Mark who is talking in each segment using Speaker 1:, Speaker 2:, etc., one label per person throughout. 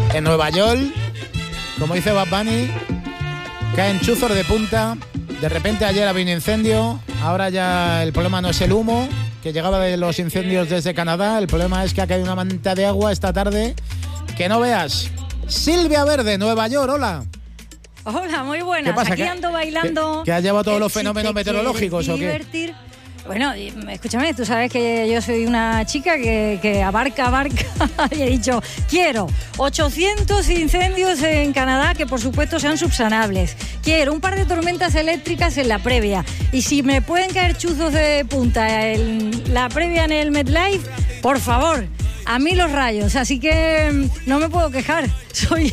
Speaker 1: En Nueva York, como dice Bad Bunny, caen chuzos de punta. De repente ayer había un incendio, ahora ya el problema no es el humo que llegaba de los incendios desde Canadá, el problema es que ha caído una manta de agua esta tarde que no veas. Silvia Verde, Nueva York, hola.
Speaker 2: Hola, muy buenas.
Speaker 1: ¿Qué pasa?
Speaker 2: Aquí ando bailando.
Speaker 1: ¿Que has llevado todos los fenómenos meteorológicos o qué?
Speaker 2: Divertir. Bueno, escúchame, tú sabes que yo soy una chica que abarca y he dicho, quiero 800 incendios en Canadá que por supuesto sean subsanables. Quiero un par de tormentas eléctricas en la previa. Y si me pueden caer chuzos de punta en la previa en el MetLife, por favor, a mí los rayos. Así que no me puedo quejar. Soy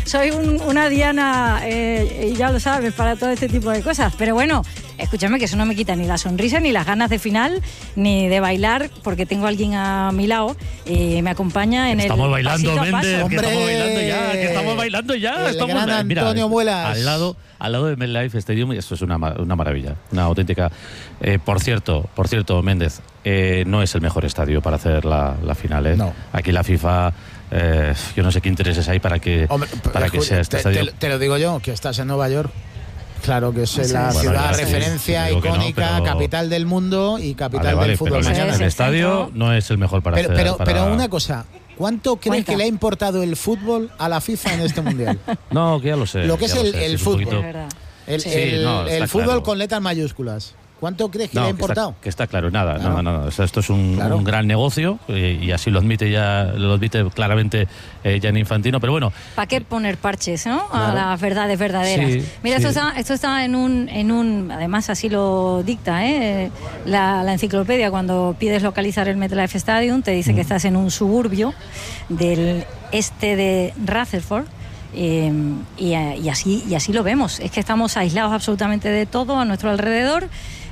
Speaker 2: una diana, y ya lo sabes, para todo este tipo de cosas. Pero bueno, escúchame, que eso no me quita ni la sonrisa, ni las ganas de final, ni de bailar, porque tengo a alguien a mi lado y me acompaña en
Speaker 3: estamos
Speaker 2: el
Speaker 3: bailando,
Speaker 2: pasito a paso.
Speaker 3: Méndez,
Speaker 1: ¡Hombre!
Speaker 3: que estamos bailando ya.
Speaker 1: El gran Antonio Muelas.
Speaker 3: Al lado de MetLife Stadium, esto es una maravilla, una auténtica. Por cierto, Méndez, no es el mejor estadio para hacer la final, ¿eh?
Speaker 1: No.
Speaker 3: Aquí la FIFA... yo no sé qué intereses hay para que sea este estadio.
Speaker 1: Te lo digo yo, que estás en Nueva York. Claro que es la
Speaker 3: Bueno,
Speaker 1: ciudad
Speaker 3: ya
Speaker 1: referencia
Speaker 3: digo que no,
Speaker 1: icónica,
Speaker 3: pero...
Speaker 1: capital del mundo y capital del fútbol
Speaker 3: pero
Speaker 1: mañana.
Speaker 3: El estadio no es el mejor para hacer.
Speaker 1: Pero una cosa, ¿cuánto crees que le ha importado el fútbol a la FIFA en este mundial?
Speaker 3: No, que ya lo sé.
Speaker 1: Lo que es el fútbol.
Speaker 2: Es verdad.
Speaker 1: El fútbol
Speaker 3: claro.
Speaker 1: con letras mayúsculas. ¿Cuánto crees que le ha
Speaker 3: Que
Speaker 1: importado?
Speaker 3: está claro, nada.
Speaker 1: Claro.
Speaker 3: No. O sea, esto es un gran negocio y así lo admite claramente Gianni Infantino. Pero bueno.
Speaker 2: ¿Para qué poner parches, no?
Speaker 1: Claro.
Speaker 2: A las verdades verdaderas.
Speaker 3: Sí,
Speaker 2: Mira,
Speaker 3: sí.
Speaker 2: Esto está en un, además así lo dicta, la enciclopedia, cuando pides localizar el MetLife Stadium, te dice que estás en un suburbio del este de Rutherford. Y así lo vemos. Es que estamos aislados absolutamente de todo a nuestro alrededor.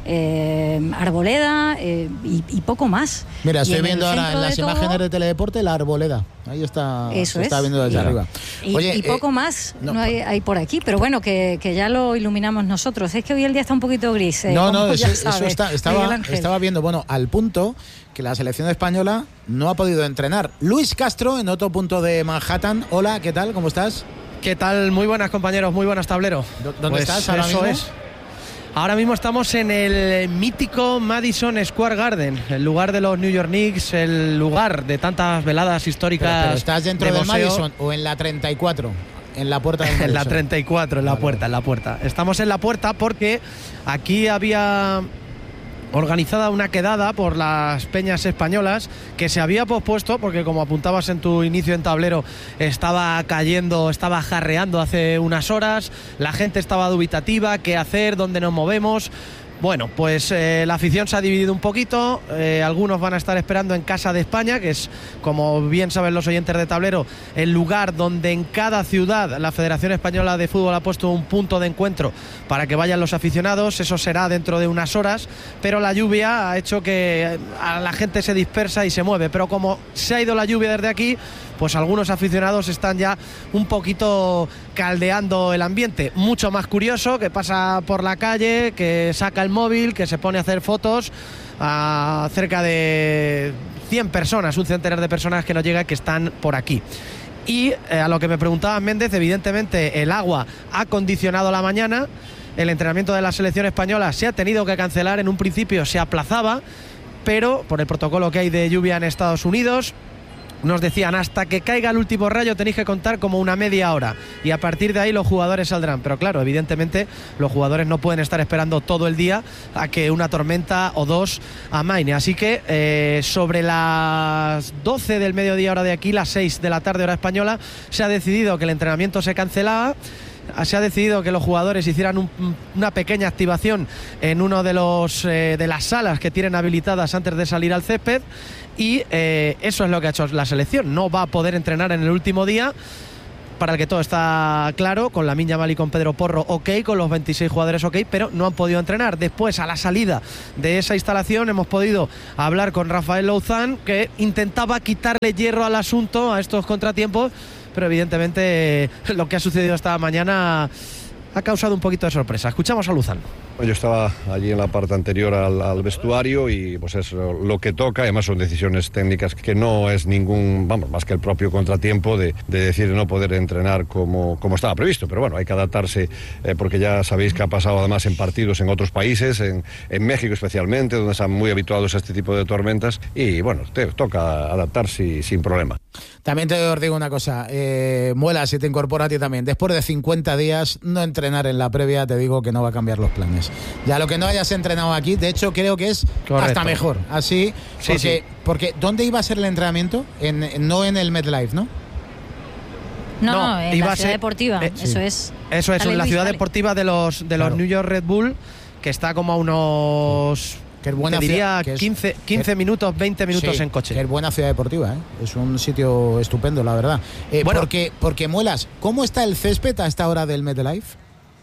Speaker 2: Arboleda y poco más.
Speaker 1: Mira, estoy
Speaker 2: Y
Speaker 1: viendo
Speaker 2: el
Speaker 1: ahora en
Speaker 2: centro
Speaker 1: las
Speaker 2: de
Speaker 1: imágenes
Speaker 2: todo,
Speaker 1: de Teledeporte la arboleda. Ahí está,
Speaker 2: eso
Speaker 1: se está
Speaker 2: es.
Speaker 1: viendo desde
Speaker 3: Claro.
Speaker 1: arriba.
Speaker 2: Y poco más no hay por aquí, pero bueno, que ya lo iluminamos nosotros. Es que hoy el día está un poquito gris.
Speaker 1: Eso estaba viendo. Bueno, al punto que la selección española no ha podido entrenar. Luis Castro, en otro punto de Manhattan. Hola, ¿qué tal? ¿Cómo estás?
Speaker 4: ¿Qué tal? Muy buenas, compañeros, muy buenas, tablero.
Speaker 1: ¿Dónde estás ahora mismo?
Speaker 4: Ahora mismo estamos en el mítico Madison Square Garden, el lugar de los New York Knicks, el lugar de tantas veladas históricas.
Speaker 1: ¿Pero estás dentro del Madison o en la 34? En la puerta del Madison.
Speaker 4: En la 34, en la puerta. Estamos en la puerta porque aquí había organizada una quedada por las peñas españolas que se había pospuesto porque, como apuntabas en tu inicio en tablero, estaba jarreando hace unas horas, la gente estaba dubitativa, qué hacer, dónde nos movemos. Bueno, pues la afición se ha dividido un poquito, algunos van a estar esperando en Casa de España, que es, como bien saben los oyentes de tablero, el lugar donde en cada ciudad la Federación Española de Fútbol ha puesto un punto de encuentro para que vayan los aficionados. Eso será dentro de unas horas, pero la lluvia ha hecho que a la gente se dispersa y se mueve, pero como se ha ido la lluvia desde aquí, pues algunos aficionados están ya un poquito caldeando el ambiente. Mucho más curioso, que pasa por la calle, que saca el móvil, que se pone a hacer fotos a cerca de 100 personas, un centenar de personas que nos llega, que están por aquí. Y a lo que me preguntaba Méndez, evidentemente el agua ha condicionado la mañana. El entrenamiento de la selección española se ha tenido que cancelar. En un principio se aplazaba, pero por el protocolo que hay de lluvia en Estados Unidos, nos decían, hasta que caiga el último rayo tenéis que contar como una media hora y a partir de ahí los jugadores saldrán. Pero claro, evidentemente los jugadores no pueden estar esperando todo el día a que una tormenta o dos amaine. Así que sobre las 12 del mediodía hora de aquí, las 6 de la tarde hora española, se ha decidido que el entrenamiento se cancelaba. Se ha decidido que los jugadores hicieran una pequeña activación en uno de las salas que tienen habilitadas antes de salir al césped y eso es lo que ha hecho la selección. No va a poder entrenar en el último día, para el que todo está claro, con Lamine Yamal y con Pedro Porro ok, con los 26 jugadores ok, pero no han podido entrenar. Después, a la salida de esa instalación, hemos podido hablar con Rafael Louzán, que intentaba quitarle hierro al asunto, a estos contratiempos, pero evidentemente lo que ha sucedido esta mañana ha causado un poquito de sorpresa. Escuchamos a Louzán.
Speaker 5: Yo estaba allí en la parte anterior al vestuario y pues es lo que toca. Además son decisiones técnicas que no es ningún, más que el propio contratiempo de decir no poder entrenar como estaba previsto. Pero bueno, hay que adaptarse porque ya sabéis que ha pasado además en partidos en otros países, en México especialmente, donde están muy habituados a este tipo de tormentas. Y bueno, te toca adaptarse sin problema.
Speaker 1: También te digo una cosa, Muela, si te incorpora a ti también, después de 50 días no entrenar en la previa, te digo que no va a cambiar los planes. Ya lo que no hayas entrenado aquí, de hecho creo que es hasta mejor, así, porque ¿dónde iba a ser el entrenamiento? No en el MetLife, ¿no?
Speaker 2: No, en la ciudad deportiva, eso es.
Speaker 4: Eso es, en la ciudad deportiva de los New York Red Bull, que está como a unos... Que es buena, te diría 15 minutos, 20 minutos en coche.
Speaker 1: Que es buena ciudad deportiva, ¿eh? Es un sitio estupendo, la verdad. Porque Muelas, ¿cómo está el césped a esta hora del MetLife?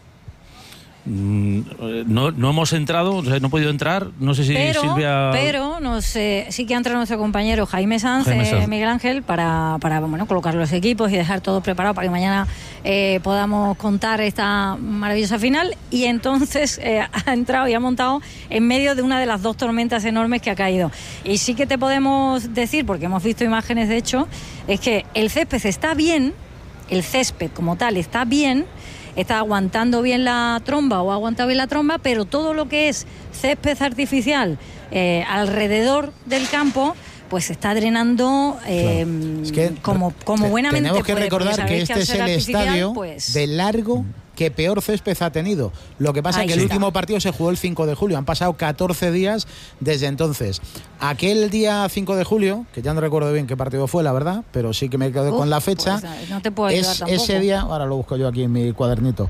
Speaker 3: No hemos entrado, o sea, no he podido entrar, no sé si Silvia...
Speaker 2: Pero sí que ha entrado nuestro compañero Jaime Sanz, Miguel Ángel, para colocar los equipos y dejar todo preparado para que mañana podamos contar esta maravillosa final. Y entonces ha entrado y ha montado en medio de una de las dos tormentas enormes que ha caído. Y sí que te podemos decir, porque hemos visto imágenes de hecho, es que el césped está bien, el césped como tal está bien, está aguantando bien la tromba o ha aguantado bien la tromba, pero todo lo que es césped alrededor del campo pues se está drenando
Speaker 1: es que
Speaker 2: como buenamente
Speaker 1: tenemos que
Speaker 2: puede,
Speaker 1: recordar que este es el estadio de largo que peor césped ha tenido. Lo que pasa es que el último partido se jugó el 5 de julio. Han pasado 14 días desde entonces. Aquel día 5 de julio, que ya no recuerdo bien qué partido fue, la verdad, pero sí que me quedé con la fecha.
Speaker 2: Pues, no te puedo ayudar tampoco.
Speaker 1: Ese día, ahora lo busco yo aquí en mi cuadernito.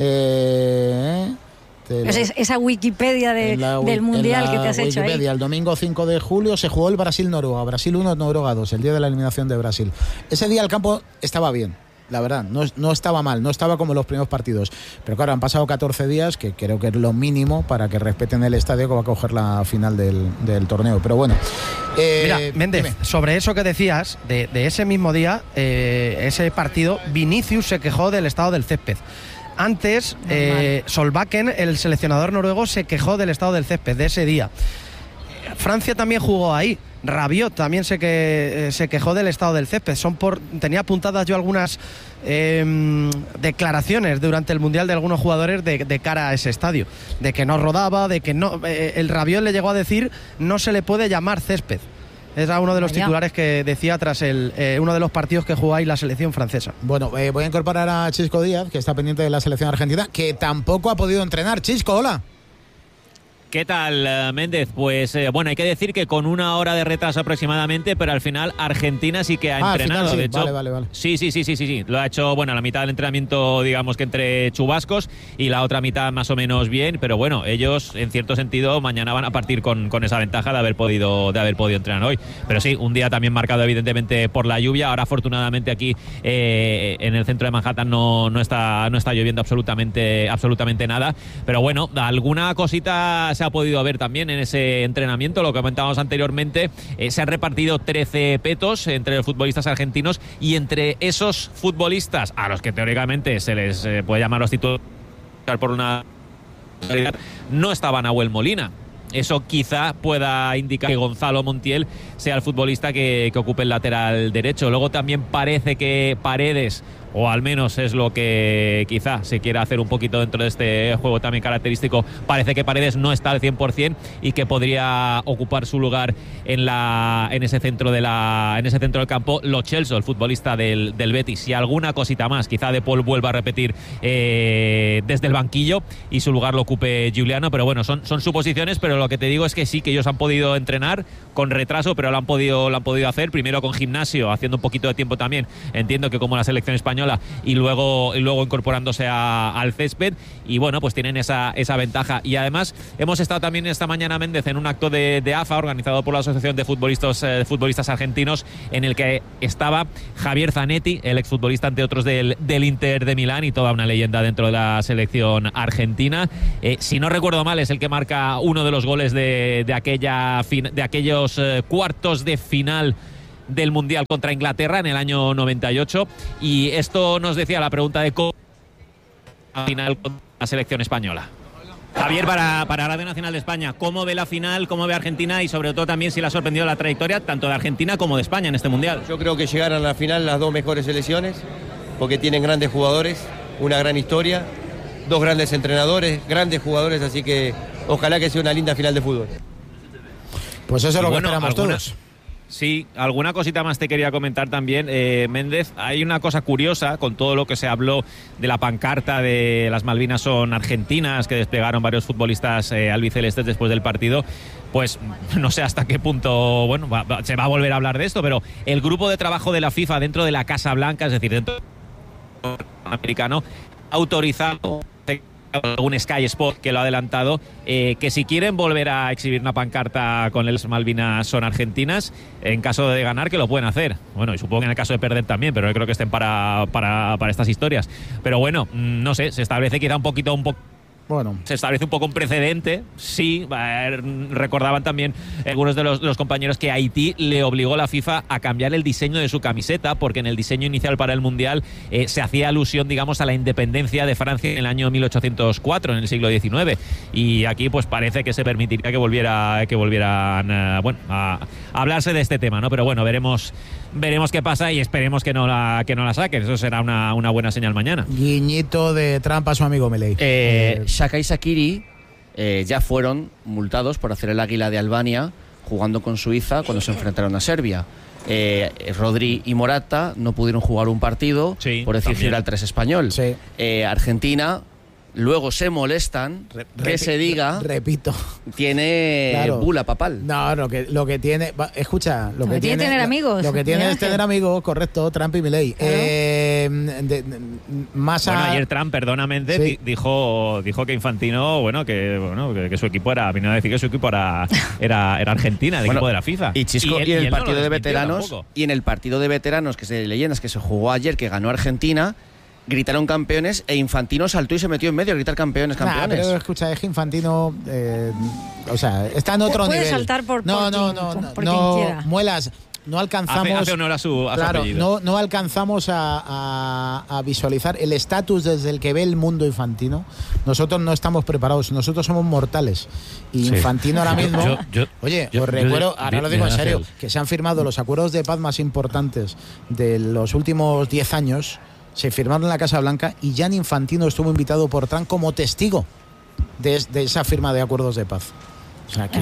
Speaker 2: Esa Wikipedia del Mundial que te has hecho ahí.
Speaker 1: El domingo 5 de julio se jugó el Brasil-Noruega. Brasil 1, Noruega 2, el día de la eliminación de Brasil. Ese día el campo estaba bien. La verdad, no estaba mal, no estaba como los primeros partidos. Pero claro, han pasado 14 días, que creo que es lo mínimo para que respeten el estadio que va a coger la final del torneo. Pero bueno.
Speaker 4: Mira, Méndez, dime. Sobre eso que decías, de ese mismo día, ese partido, Vinicius se quejó del estado del césped. Antes, Solbakken, el seleccionador noruego, se quejó del estado del césped de ese día. Francia también jugó ahí. Rabiot también se quejó del estado del césped. Tenía apuntadas yo algunas declaraciones durante el Mundial de algunos jugadores de cara a ese estadio, de que no rodaba, de que no. El Rabiot le llegó a decir no se le puede llamar césped. Era uno de los titulares que decía tras uno de los partidos que jugó ahí la selección francesa.
Speaker 1: Bueno, voy a incorporar a Chisco Díaz, que está pendiente de la selección argentina, que tampoco ha podido entrenar. Chisco, hola.
Speaker 6: ¿Qué tal, Méndez? Pues bueno, hay que decir que con 1 hora de retraso aproximadamente, pero al final Argentina sí que ha entrenado.
Speaker 1: Final, sí.
Speaker 6: De hecho,
Speaker 1: vale.
Speaker 6: Sí. Lo ha hecho, bueno, la mitad del entrenamiento, digamos que entre chubascos, y la otra mitad más o menos bien, pero bueno, ellos en cierto sentido mañana van a partir con esa ventaja de haber podido entrenar hoy. Pero sí, un día también marcado evidentemente por la lluvia. Ahora afortunadamente aquí en el centro de Manhattan no está lloviendo absolutamente nada, pero bueno, alguna cosita se ha podido ver también en ese entrenamiento. Lo que comentábamos anteriormente, se han repartido 13 petos entre los futbolistas argentinos, y entre esos futbolistas a los que teóricamente se les puede llamar los titulares por una realidad, no estaba Nahuel Molina. Eso quizá pueda indicar que Gonzalo Montiel sea el futbolista que ocupe el lateral derecho. Luego también parece que Paredes, o al menos es lo que quizá se quiera hacer un poquito dentro de este juego también característico, parece que Paredes no está al 100% y que podría ocupar su lugar en ese centro del campo Lo Celso, el futbolista del Betis. Y alguna cosita más, quizá De Paul vuelva a repetir desde el banquillo y su lugar lo ocupe Giuliano, pero bueno, son suposiciones. Pero lo que te digo es que sí, que ellos han podido entrenar con retraso, pero lo han podido hacer, primero con gimnasio, haciendo un poquito de tiempo también, entiendo que como la selección española, y luego incorporándose al césped, y bueno, pues tienen esa ventaja. Y además hemos estado también esta mañana, Méndez, en un acto de AFA organizado por la Asociación de Futbolistas Argentinos, en el que estaba Javier Zanetti, el exfutbolista entre otros del Inter de Milán y toda una leyenda dentro de la selección argentina. Si no recuerdo mal, es el que marca uno de los goles de aquellos cuartos de final del Mundial contra Inglaterra en el año 98, y esto nos decía la pregunta de cómo final con la selección española. Javier, para Radio Nacional de España, ¿cómo ve la final, cómo ve Argentina y sobre todo también si le ha sorprendido la trayectoria tanto de Argentina como de España en este Mundial?
Speaker 7: Yo creo que llegaron a la final las dos mejores selecciones porque tienen grandes jugadores, una gran historia, dos grandes entrenadores, grandes jugadores, así que ojalá que sea una linda final de fútbol.
Speaker 1: Pues eso es lo que esperamos todos.
Speaker 6: Sí, alguna cosita más te quería comentar también, Méndez. Hay una cosa curiosa con todo lo que se habló de la pancarta de las Malvinas son argentinas que desplegaron varios futbolistas albicelestes después del partido. Pues no sé hasta qué punto, bueno, se va a volver a hablar de esto, pero el grupo de trabajo de la FIFA dentro de la Casa Blanca, es decir, dentro del americano, ha autorizado algún Sky Sport que lo ha adelantado, que si quieren volver a exhibir una pancarta con las Malvinas son argentinas, en caso de ganar que lo pueden hacer. Bueno, y supongo que en el caso de perder también, pero no creo que estén para estas historias. Pero bueno, no sé, se establece quizá un poco. Bueno, se establece un poco un precedente. Sí, recordaban también algunos de los compañeros que Haití le obligó a la FIFA a cambiar el diseño de su camiseta, porque en el diseño inicial para el Mundial se hacía alusión, digamos, a la independencia de Francia en el año 1804, en el siglo XIX. Y aquí pues parece que se permitiría que volvieran a hablarse de este tema, ¿no? Pero bueno, veremos qué pasa y esperemos que no la saquen. Eso será una buena señal mañana.
Speaker 1: Guiñito de trampa a su amigo Melei.
Speaker 8: Xhaka y Shaqiri ya fueron multados por hacer el águila de Albania jugando con Suiza cuando se enfrentaron a Serbia. Rodri y Morata no pudieron jugar un partido por decir Gibraltar es español. Sí. Argentina luego se molestan que se diga,
Speaker 1: repito,
Speaker 8: tiene bula papal.
Speaker 1: No, lo que tiene, escucha, lo que tiene
Speaker 2: tener amigos.
Speaker 1: Lo que tiene es tener amigos, correcto, Trump y Milei.
Speaker 6: Ayer Trump, perdóname, dijo que Infantino, que su equipo era, vino a decir que su equipo era Argentina, el equipo de la FIFA.
Speaker 8: Y Chisco, y en el partido de veteranos, y en el partido de veteranos que se leyendas que se jugó ayer, que ganó Argentina, gritaron campeones e Infantino saltó y se metió en medio a gritar campeones.
Speaker 1: Pero escucha, es que Infantino está en otro nivel.
Speaker 2: Puede saltar por
Speaker 1: no, Muelas, no alcanzamos.
Speaker 6: Hace honor a su apellido.
Speaker 1: No alcanzamos a visualizar el estatus desde el que ve el mundo Infantino. Nosotros no estamos preparados, nosotros somos mortales. Y Infantino ahora mismo. Os recuerdo, ahora lo digo en serio, que se han firmado los acuerdos de paz más importantes de los últimos 10 años. Se firmaron en la Casa Blanca y Gianni Infantino estuvo invitado por Trump como testigo de esa firma de acuerdos de paz. O sea,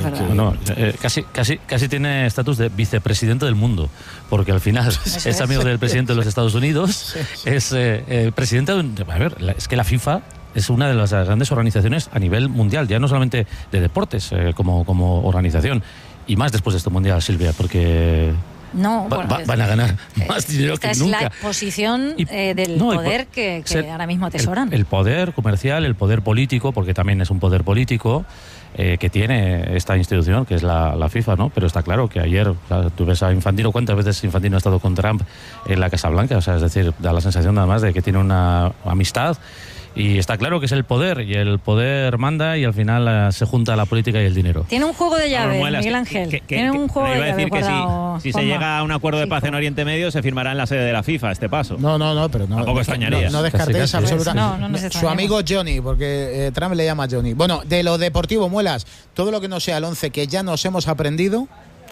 Speaker 3: casi tiene estatus de vicepresidente del mundo, porque al final es amigo del presidente de los Estados Unidos, es presidente de... A ver, es que la FIFA es una de las grandes organizaciones a nivel mundial, ya no solamente de deportes como organización, y más después de este mundial, Silvia, porque... van a ganar más dinero que nunca.
Speaker 2: Esta es la posición del poder que ahora mismo atesoran.
Speaker 3: El poder comercial, el poder político, porque también es un poder político que tiene esta institución, que es la FIFA, ¿no? Pero está claro que ayer tú ves a Infantino, ¿cuántas veces Infantino ha estado con Trump en la Casa Blanca? O sea, es decir, da la sensación nada más de que tiene una amistad. Y está claro que es el poder, y el poder manda, y al final se junta la política y el dinero.
Speaker 2: Tiene un juego de llaves, Miguel Ángel. Tiene un juego de llaves.
Speaker 6: Iba a decir que si se llega a un acuerdo de paz en Oriente Medio, se firmará en la sede de la FIFA este paso.
Speaker 1: No, pero no.
Speaker 6: Tampoco extrañaría.
Speaker 1: No descartéis absolutamente. Su amigo Johnny, porque Trump le llama Johnny. Bueno, de lo deportivo, Muelas, todo lo que no sea el 11 que ya nos hemos aprendido.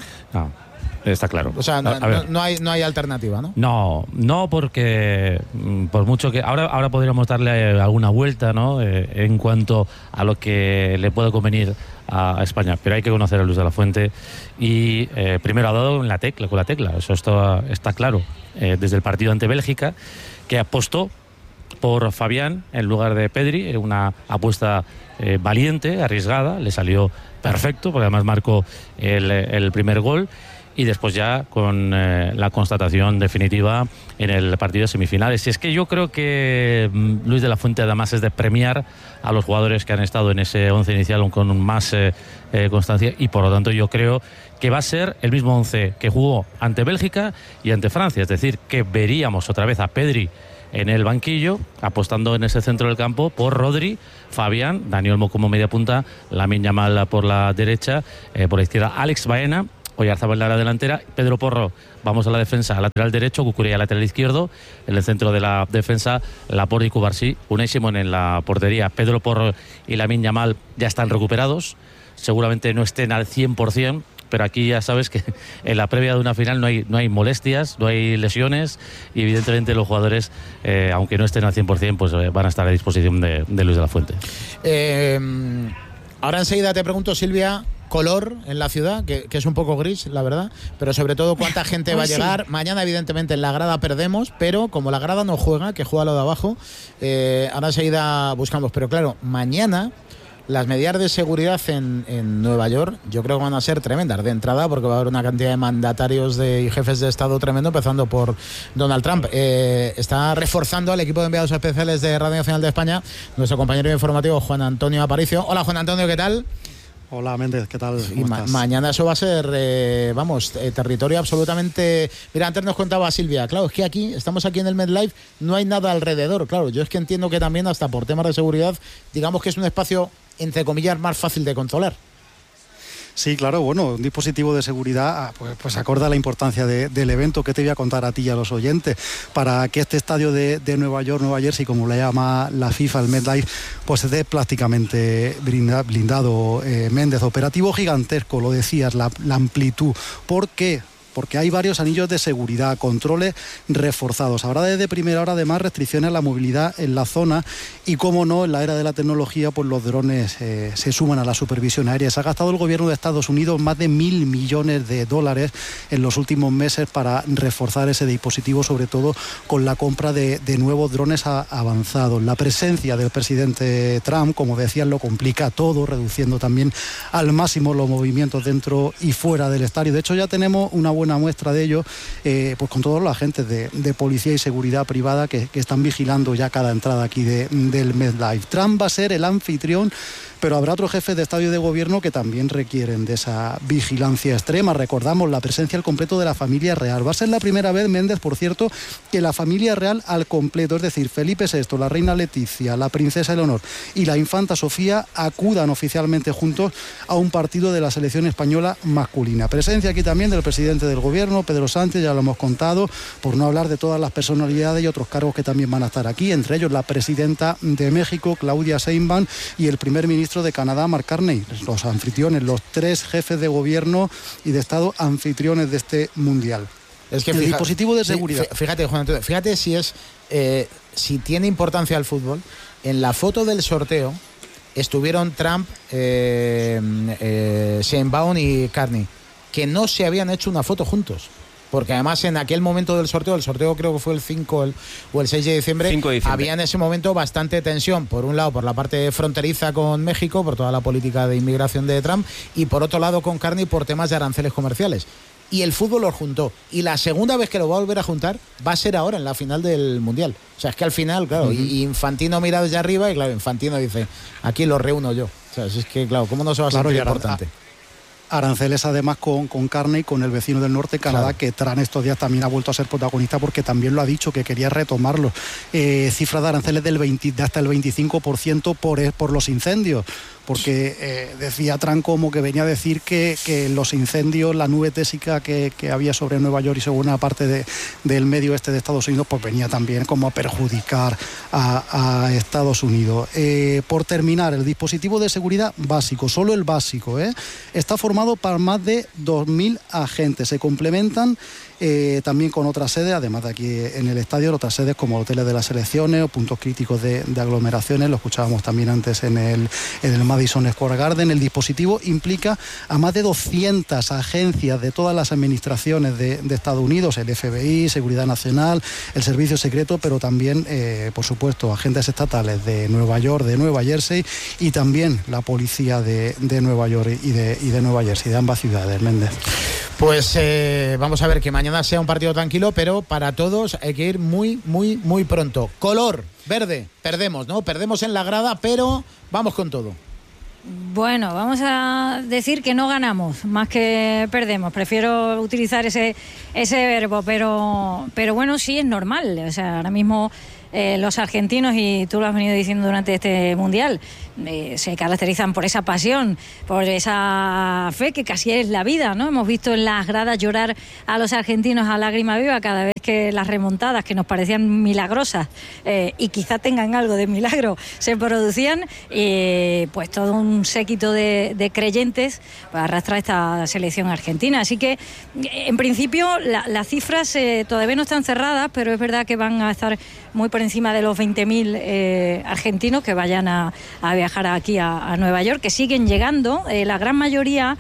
Speaker 3: No. Está claro.
Speaker 1: O sea, no hay alternativa, ¿no?
Speaker 3: No, porque por mucho que ahora podríamos darle alguna vuelta, ¿no? En cuanto a lo que le puede convenir a España, pero hay que conocer a Luis de la Fuente y primero ha dado con la tecla, eso está claro. Desde el partido ante Bélgica, que apostó por Fabián en lugar de Pedri, una apuesta valiente, arriesgada, le salió perfecto, porque además marcó el primer gol. Y después ya con la constatación definitiva en el partido de semifinales. Y es que yo creo que Luis de la Fuente además es de premiar a los jugadores que han estado en ese 11 inicial con más constancia, y por lo tanto yo creo que va a ser el mismo 11 que jugó ante Bélgica y ante Francia. Es decir, que veríamos otra vez a Pedri en el banquillo, apostando en ese centro del campo por Rodri, Fabián, Dani Olmo como media punta, Lamine Yamal por la derecha, por la izquierda Alex Baena Oyarzabal en la delantera, Pedro Porro, vamos a la defensa, lateral derecho, Cucurella lateral izquierdo, en el centro de la defensa, Laporte y Cubarsí, Unai Simón en la portería, Pedro Porro y Lamine Yamal ya están recuperados, seguramente no estén al 100%, pero aquí ya sabes que en la previa de una final no hay molestias, no hay lesiones y evidentemente los jugadores, aunque no estén al 100%, pues van a estar a disposición de Luis de la Fuente.
Speaker 1: Ahora enseguida te pregunto, Silvia, color en la ciudad, que es un poco gris, la verdad, pero sobre todo cuánta gente va a llegar. Sí. Mañana evidentemente en la grada perdemos, pero como la grada no juega, que juega lo de abajo, ahora enseguida buscamos, pero claro, mañana las medidas de seguridad en Nueva York yo creo que van a ser tremendas de entrada, porque va a haber una cantidad de mandatarios y jefes de Estado tremendo, empezando por Donald Trump. Está reforzando al equipo de enviados especiales de Radio Nacional de España nuestro compañero informativo Juan Antonio Aparicio. Hola Juan Antonio, ¿qué tal?
Speaker 9: Hola Méndez, ¿qué tal? ¿Cómo estás?
Speaker 1: Mañana eso va a ser, territorio absolutamente... Mira, antes nos contaba Silvia, claro, es que estamos aquí en el MetLife, no hay nada alrededor, claro, yo es que entiendo que también hasta por temas de seguridad, digamos que es un espacio, entre comillas, más fácil de controlar.
Speaker 9: Sí, claro, bueno, un dispositivo de seguridad pues acorde a la importancia del evento que te voy a contar a ti y a los oyentes, para que este estadio de Nueva York, Nueva Jersey, como le llama la FIFA, el MetLife, pues esté prácticamente blindado, Méndez. Operativo gigantesco, lo decías, la amplitud. ¿Por qué? Porque hay varios anillos de seguridad, controles reforzados. Habrá desde primera hora además restricciones a la movilidad en la zona y, como no, en la era de la tecnología, pues los drones se suman a la supervisión aérea. Se ha gastado el gobierno de Estados Unidos más de $1.000 millones en los últimos meses para reforzar ese dispositivo, sobre todo con la compra de nuevos drones avanzados. La presencia del presidente Trump, como decían, lo complica todo, reduciendo también al máximo los movimientos dentro y fuera del estadio. De hecho, ya tenemos una buena muestra de ello, pues con todos los agentes de policía y seguridad privada que están vigilando ya cada entrada aquí del MetLife. Trump va a ser el anfitrión, pero habrá otros jefes de estadio de gobierno que también requieren de esa vigilancia extrema. Recordamos la presencia al completo de la familia real. Va a ser la primera vez, Méndez, por cierto, que la familia real al completo, es decir, Felipe VI, la reina Leticia, la princesa Eleonor y la infanta Sofía acudan oficialmente juntos a un partido de la selección española masculina. Presencia aquí también del presidente del gobierno, Pedro Sánchez, ya lo hemos contado, por no hablar de todas las personalidades y otros cargos que también van a estar aquí, entre ellos la presidenta de México, Claudia Sheinbaum, y el primer ministro de Canadá, Mark Carney, los anfitriones, los 3 jefes de gobierno y de Estado anfitriones de este mundial.
Speaker 1: Es que
Speaker 9: el dispositivo de seguridad.
Speaker 1: Fíjate, Juan Antonio, fíjate si tiene importancia el fútbol. En la foto del sorteo estuvieron Trump, Sheinbaum y Carney, que no se habían hecho una foto juntos. Porque además en aquel momento del sorteo, el sorteo creo que fue el 5 o el 6 de diciembre, había en ese momento bastante tensión, por un lado por la parte fronteriza con México, por toda la política de inmigración de Trump, y por otro lado con Carney por temas de aranceles comerciales. Y el fútbol los juntó. Y la segunda vez que lo va a volver a juntar va a ser ahora, en la final del Mundial. O sea, es que al final, claro, y Infantino mira desde arriba y claro, Infantino dice, aquí los reúno yo. O sea, es que, claro, ¿cómo no se va a sentir importante?
Speaker 9: Aranceles además con Carney, con el vecino del norte, Canadá, claro, que Trump estos días también ha vuelto a ser protagonista porque también lo ha dicho, que quería retomarlo. Cifras de aranceles de hasta el 25% por los incendios, porque decía Trump como que venía a decir que los incendios, la nube tésica que había sobre Nueva York y sobre una parte del medio oeste de Estados Unidos, pues venía también como a perjudicar a Estados Unidos. Por terminar, el dispositivo de seguridad básico, solo el básico, está formado para más de 2.000 agentes. Se complementan también con otras sedes, además de aquí en el estadio, otras sedes como hoteles de las selecciones o puntos críticos de aglomeraciones. Lo escuchábamos también antes en el Madison Square Garden. El dispositivo implica a más de 200 agencias de todas las administraciones de Estados Unidos, el FBI, Seguridad Nacional, el Servicio Secreto, pero también, por supuesto, agentes estatales de Nueva York, de Nueva Jersey, y también la policía de Nueva York y de Nueva Jersey, de ambas ciudades, Méndez.
Speaker 1: Pues vamos a ver, que mañana sea un partido tranquilo, pero para todos hay que ir muy, muy, muy pronto. Color verde, perdemos, ¿no? Perdemos en la grada, pero vamos con todo.
Speaker 2: Bueno, vamos a decir que no ganamos, más que perdemos. Prefiero utilizar ese verbo, pero bueno, sí es normal. O sea, ahora mismo los argentinos, y tú lo has venido diciendo durante este Mundial, se caracterizan por esa pasión, por esa fe que casi es la vida, ¿no? Hemos visto en las gradas llorar a los argentinos a lágrima viva cada vez que las remontadas, que nos parecían milagrosas, y quizá tengan algo de milagro, se producían, pues todo un séquito de creyentes para arrastrar esta selección argentina. Así que, en principio, las cifras todavía no están cerradas, pero es verdad que van a estar muy por encima de los 20.000 argentinos que vayan a viajar aquí a Nueva York, que siguen llegando. La gran mayoría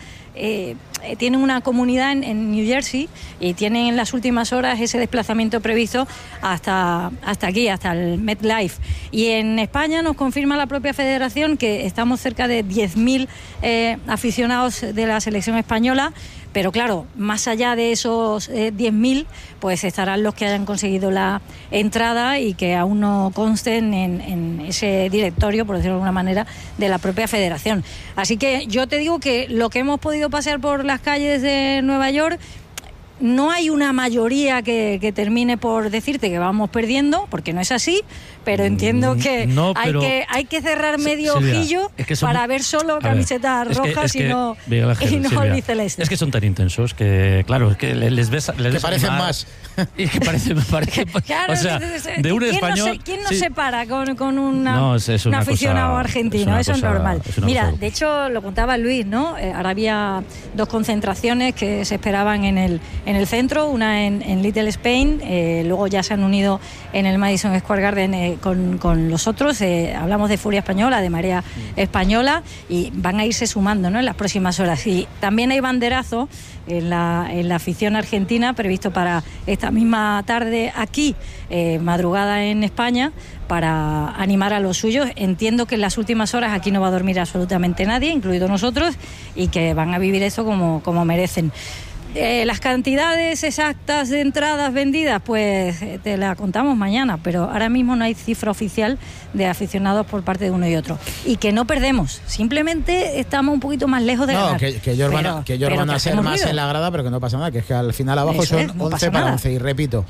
Speaker 2: tienen una comunidad en New Jersey y tienen en las últimas horas ese desplazamiento previsto hasta aquí, hasta el MetLife. Y en España nos confirma la propia federación que estamos cerca de 10.000 aficionados de la selección española. Pero claro, más allá de esos 10.000, pues estarán los que hayan conseguido la entrada y que aún no consten en ese directorio, por decirlo de alguna manera, de la propia federación. Así que yo te digo que lo que hemos podido pasear por las calles de Nueva York, no hay una mayoría que termine por decirte que vamos perdiendo, porque no es así, pero entiendo que,
Speaker 3: no, pero
Speaker 2: hay que cerrar medio ojillo para ver solo camisetas rojas y no albicelestes.
Speaker 3: Es que son tan intensos que, claro, es que les ves
Speaker 1: que parecen más.
Speaker 3: Y que parecen
Speaker 2: claro,
Speaker 3: o sea, de un español.
Speaker 2: ¿Quién no se para con un
Speaker 3: una
Speaker 2: aficionado
Speaker 3: cosa,
Speaker 2: argentino? Eso es normal. Mira, de hecho, lo contaba Luis, ¿no? Ahora había 2 concentraciones que se esperaban en el centro, una en Little Spain, luego ya se han unido en el Madison Square Garden con los otros. Hablamos de Furia Española, de Marea Española, y van a irse sumando, ¿no?, en las próximas horas. Y también hay banderazo en la afición argentina previsto para esta misma tarde aquí, madrugada en España, para animar a los suyos. Entiendo que en las últimas horas aquí no va a dormir absolutamente nadie, incluido nosotros, y que van a vivir eso como merecen. Las cantidades exactas de entradas vendidas, pues te la contamos mañana, pero ahora mismo no hay cifra oficial de aficionados por parte de uno y otro. Y que no perdemos, simplemente estamos un poquito más lejos de ganar.
Speaker 1: Que ellos van a ser más en la grada, pero que no pasa nada, que es que al final abajo eso son 11 para 11. Y repito,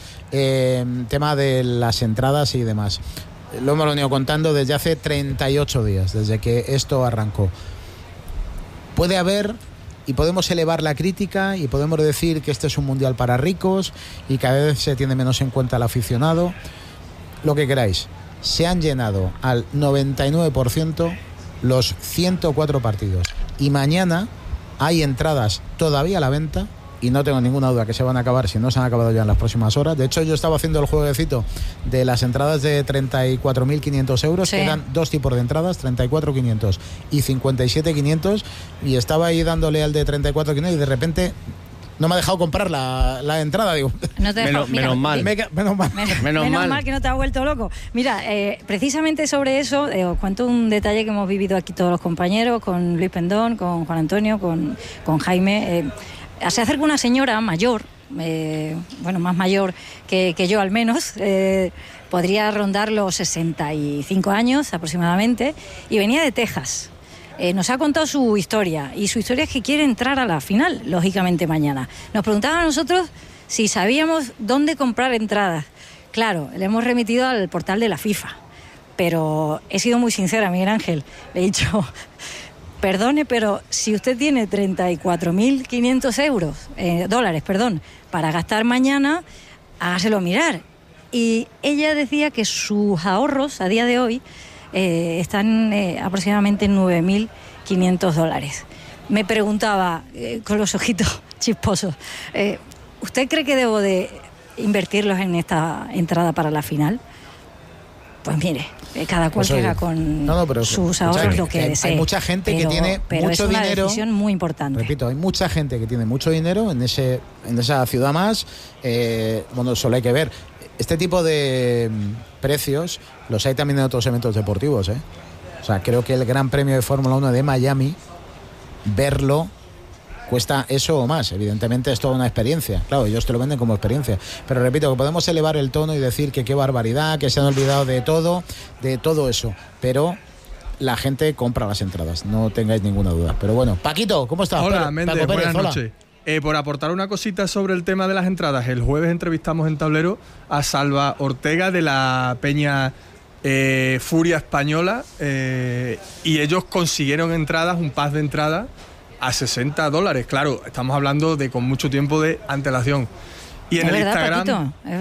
Speaker 1: tema de las entradas y demás, lo hemos venido contando desde hace 38 días, desde que esto arrancó. Puede haber... Y podemos elevar la crítica y podemos decir que este es un mundial para ricos y cada vez se tiene menos en cuenta al aficionado. Lo que queráis. Se han llenado al 99% los 104 partidos. Y mañana hay entradas todavía a la venta y no tengo ninguna duda que se van a acabar, si no se han acabado ya en las próximas horas. De hecho, yo estaba haciendo el jueguecito de las entradas de 34.500 euros, que eran 2 tipos de entradas, 34.500 y 57.500, y estaba ahí dándole al de 34.500 y de repente no me ha dejado comprar la entrada, digo.
Speaker 2: No te
Speaker 8: menos mal
Speaker 2: que no te ha vuelto loco. Mira, precisamente sobre eso, os cuento un detalle que hemos vivido aquí todos los compañeros, con Luis Pendón, con Juan Antonio, con Jaime. Se acerca una señora mayor, más mayor que yo al menos, podría rondar los 65 años aproximadamente, y venía de Texas. Nos ha contado su historia, y su historia es que quiere entrar a la final, lógicamente mañana. Nos preguntaba a nosotros si sabíamos dónde comprar entradas. Claro, le hemos remitido al portal de la FIFA, pero he sido muy sincera, Miguel Ángel. Le he dicho... Perdone, pero si usted tiene 34.500 dólares, para gastar mañana, hágaselo mirar. Y ella decía que sus ahorros a día de hoy están aproximadamente en 9.500 dólares. Me preguntaba, con los ojitos chisposos, ¿usted cree que debo de invertirlos en esta entrada para la final? Pues mire, cada cual haga con sus ahorros lo que desee.
Speaker 1: Hay mucha gente que tiene mucho dinero.
Speaker 2: Es una decisión muy importante.
Speaker 1: Repito, hay mucha gente que tiene mucho dinero en esa ciudad más. Solo hay que ver. Este tipo de precios los hay también en otros eventos deportivos. O sea, creo que el Gran Premio de Fórmula 1 de Miami, verlo cuesta eso o más. Evidentemente es toda una experiencia. Claro, ellos te lo venden como experiencia. Pero repito, que podemos elevar el tono y decir que qué barbaridad, que se han olvidado de todo eso. Pero la gente compra las entradas, no tengáis ninguna duda. Pero bueno, Paquito, ¿cómo estás?
Speaker 10: Hola, Méndez, buenas noches. Por aportar una cosita sobre el tema de las entradas, el jueves entrevistamos en Tablero a Salva Ortega de la peña Furia Española y ellos consiguieron entradas, un pass de entrada a $60. Claro, estamos hablando de con mucho tiempo de antelación. Y en
Speaker 2: es
Speaker 10: el
Speaker 2: verdad,
Speaker 10: Instagram...
Speaker 2: Paquito,